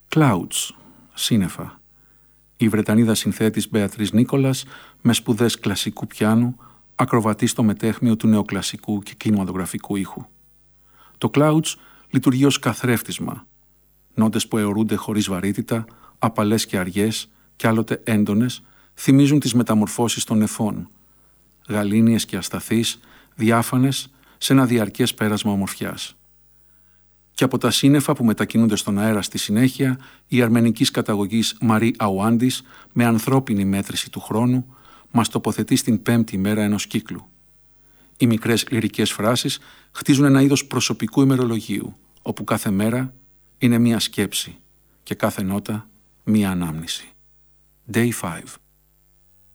Clouds, σύννεφα. Η Βρετανίδα συνθέτης Μπέατρις Νίκολας, με σπουδές κλασικού πιάνου, ακροβατεί στο μετέχμιο του νεοκλασικού και κινηματογραφικού ήχου. Το Clouds λειτουργεί ως καθρέφτισμα. Νότες που αιωρούνται χωρίς βαρύτητα, απαλές και αργές, κι άλλοτε έντονες, θυμίζουν τις μεταμορφώσεις των νεφών. Γαλήνιες και ασταθείς, διάφανες, σε ένα διαρκές πέρασμα ομορφιάς. Και από τα σύννεφα που μετακινούνται στον αέρα στη συνέχεια, η αρμενικής καταγωγής Μαρί Αουάντης, με ανθρώπινη μέτρηση του χρόνου, μας τοποθετεί στην πέμπτη μέρα ενός κύκλου. Οι μικρές λυρικές φράσεις χτίζουν ένα είδος προσωπικού ημερολογίου, όπου κάθε μέρα είναι μία σκέψη και κάθε νότα μία ανάμνηση. Day 5.